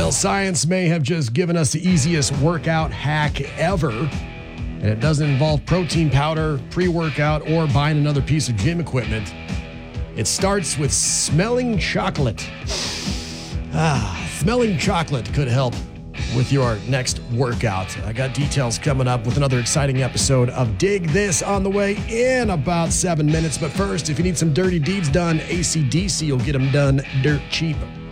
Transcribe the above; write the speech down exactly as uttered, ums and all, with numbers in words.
Well, science may have just given us the easiest workout hack ever, and it doesn't involve protein powder, pre-workout, or buying another piece of gym equipment. It starts with smelling chocolate. Ah, smelling chocolate could help with your next workout. I got details coming up with another exciting episode of Dig This on the way in about seven minutes. But first, if you need some dirty deeds done, A C D C will get them done dirt cheap.